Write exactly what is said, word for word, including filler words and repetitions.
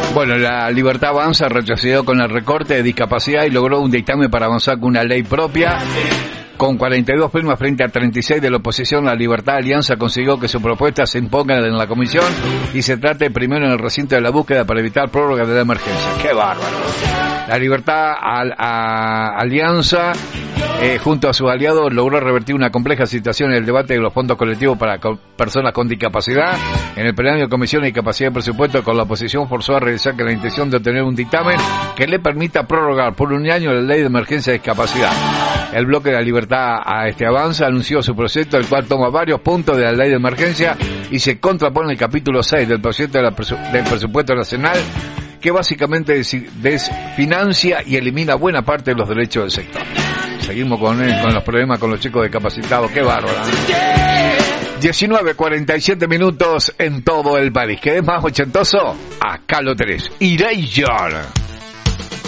Bueno, la Libertad Avanza retrocedió con el recorte de discapacidad y logró un dictamen para avanzar con una ley propia. Con cuarenta y dos firmas frente a treinta y seis de la oposición, la Libertad Alianza consiguió que su propuesta se imponga en la comisión y se trate primero en el recinto de la búsqueda para evitar prórroga de la emergencia. ¡Qué bárbaro! La Libertad al, a, Alianza, eh, junto a sus aliados, logró revertir una compleja situación en el debate de los fondos colectivos para co- personas con discapacidad. En el plenario de Comisión de Discapacidad y Presupuesto, con la oposición forzó a realizar que la intención de obtener un dictamen que le permita prorrogar por un año la ley de emergencia de discapacidad. El bloque de la Libertad a este Avanza anunció su proyecto, el cual toma varios puntos de la ley de emergencia y se contrapone el capítulo seis del proyecto de la presu- del presupuesto nacional, que básicamente des- desfinancia y elimina buena parte de los derechos del sector. Seguimos con, eh, con los problemas con los chicos discapacitados. ¡Qué bárbaro! diecinueve cuarenta y siete minutos en todo el país. ¿Qué es más ochentoso? Acá lo tenés. Erasure.